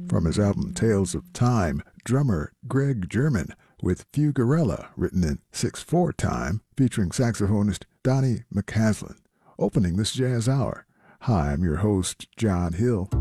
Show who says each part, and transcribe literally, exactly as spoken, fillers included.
Speaker 1: From his album Tales of Time, drummer Greg German with Fugarella, written in six four time, featuring saxophonist Donnie McCaslin. Opening this jazz hour. Hi, I'm your host, John Hill.